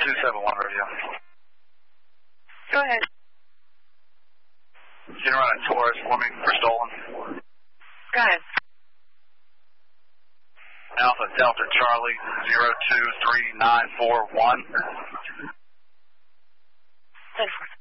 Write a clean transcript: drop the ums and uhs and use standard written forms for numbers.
271 radio. Go ahead. Can you run a Taurus for me for stolen? Go ahead. Alpha Delta Charlie 023941. 10-4.